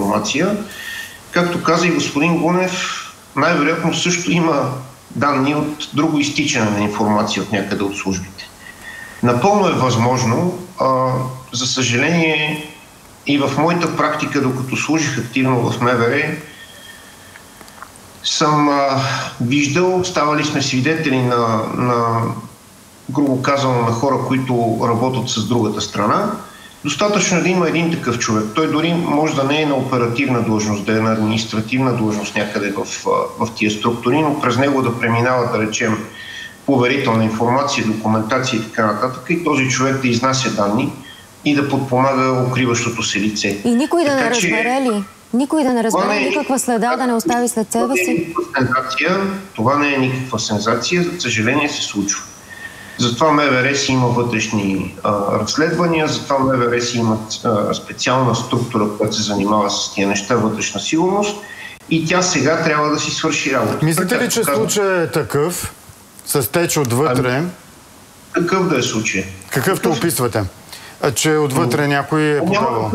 информация. Както каза и господин Гунев, най-вероятно също има данни от друго изтичане на информация от някъде от службите. Напълно е възможно, за съжаление и в моята практика, докато служих активно в МВР, съм виждал, ставали сме свидетели на грубо казано, на хора, които работят с другата страна. Достатъчно да има един такъв човек. Той дори може да не е на оперативна длъжност, да е на административна длъжност някъде в тия структури, но през него да преминава, да речем, поверителна информация, документация и така нататък, и този човек да изнася данни и да подпомага укриващото се лице. И никой да не разбере ли? Никой да не разбере никаква следа, да не остави след себе си? Това не е никаква сензация, за съжаление се случва. Затова МВР си има вътрешни разследвания, затова МВР си има специална структура, която се занимава с тия неща, вътрешна сигурност, и тя сега трябва да си свърши работа. Мислите ли, че случай е такъв, с теч отвътре? Какъв да е случай? Какъвто описвате? Че отвътре някой е подавал?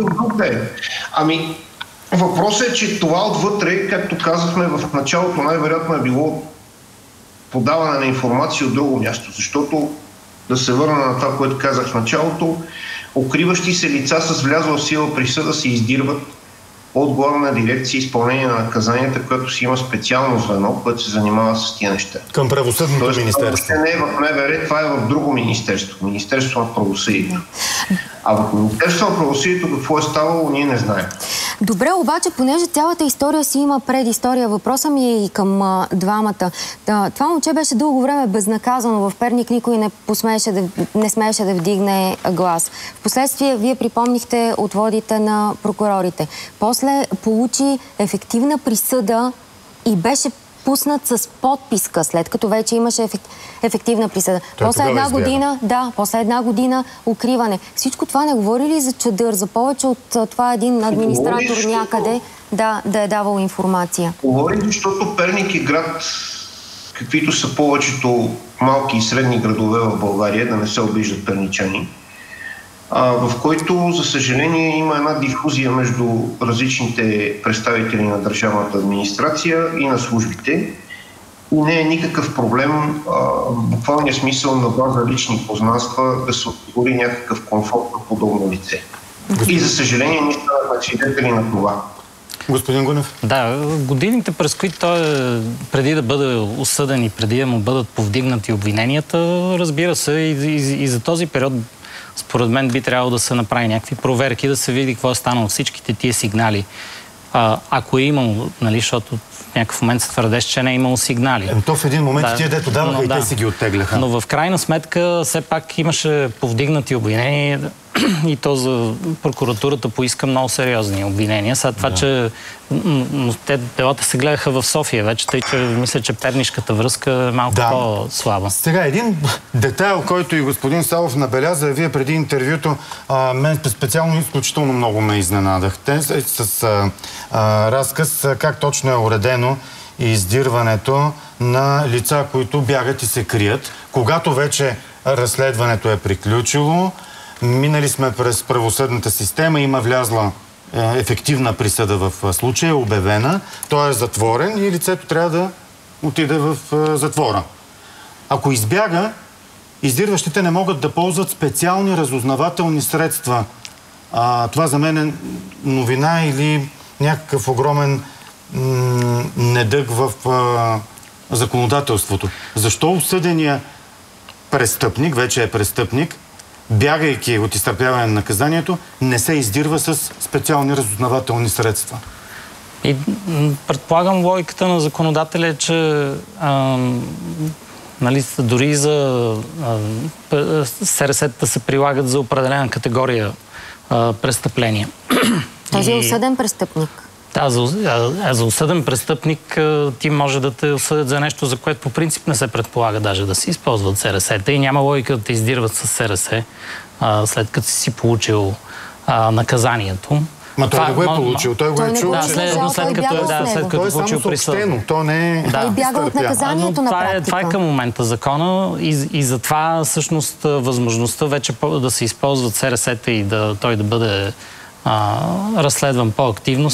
Въпросът е, че това отвътре, както казахме в началото, най-вероятно е било подаване на информация от друго място, защото, да се върна на това, което казах в началото, укриващи се лица с влязла в сила присъда се издирват от Главна дирекция изпълнение на наказанията, която си има специално звено, което се занимава с тия неща. Към правосъдното министерство. Това не е в МВР, това е в друго министерство. Министерство на правосъдието. А в Министерство на правосъдието какво е ставало, ние не знаем. Добре, обаче, понеже цялата история си има предистория, въпросът ми е и към двамата. Това момче беше дълго време безнаказано. В Перник никой не смееше да вдигне глас. Впоследствие, вие припомнихте отводите на прокурорите. После получи ефективна присъда и беше пуснат с подписка, след като вече имаше ефективна присъда. После една година укриване. Всичко това не говори ли за чадър, за повече от това един администратор някъде да е давал информация? Говори, защото Перник е град, каквито са повечето малки и средни градове в България, да не се обиждат перничани, в който, за съжаление, има една дифузия между различните представители на държавната администрация и на службите. И не е никакъв проблем, в буквалния смисъл на база лични познанства, да се осигури някакъв комфорт на подобно лице. И, за съжаление, ние станахме свидетели на това. Господин Гунев? Да, годините, през които той преди да бъде осъден и преди да му бъдат повдигнати обвиненията, разбира се, и за този период според мен би трябвало да се направи някакви проверки, да се види какво е станало всичките тия сигнали. Ако е имало, нали, защото в някакъв момент се твърдеше, че не е имало сигнали. То в един момент тия дето даваха и те си ги оттегляха. Но в крайна сметка все пак имаше повдигнати обвинения и то за прокуратурата поиска много сериозни обвинения. Сега това, че делата се гледаха в София вече, тъй че мисля, че пернишката връзка е малко по-слаба. Сега един детайл, който и господин Савов набеляза, вие преди интервюто, мен специално изключително много ме изненадахте с разказ как точно е уредено издирването на лица, които бягат и се крият. Когато вече разследването е приключило, минали сме през правосъдната система, има влязла ефективна присъда в случая, обявена, той е затворен и лицето трябва да отиде в затвора. Ако избяга, издирващите не могат да ползват специални разузнавателни средства. Това за мен е новина или някакъв огромен недъг в законодателството. Защо осъдения престъпник, вече е престъпник, бягайки от изтърпяване на наказанието, не се издирва с специални разузнавателни средства? И предполагам, логиката на законодателя е, че дори за СРС-та се прилагат за определена категория престъпления. Този е осъден престъпник. Да, за осъден престъпник ти може да те осъдят за нещо, за което по принцип не се предполага даже да си използват СРС-та и няма логика да те издирват с СРС, след като си получил наказанието. Ма той не го е получил, той го е чул. След като е получил присъда. То не е... Той бяга от наказанието на практика. Това е към момента закона и затова всъщност възможността вече да се използват СРС-та и той да бъде разследван по-активно